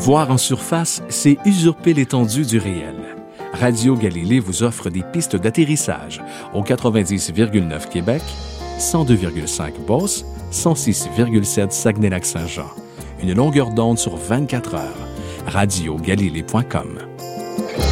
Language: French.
Voir en surface, c'est usurper l'étendue du réel. Radio Galilée vous offre des pistes d'atterrissage au 90,9 Québec, 102,5 Beauce, 106,7 Saguenay-Lac-Saint-Jean. Une longueur d'onde sur 24 heures. radiogalilée.com.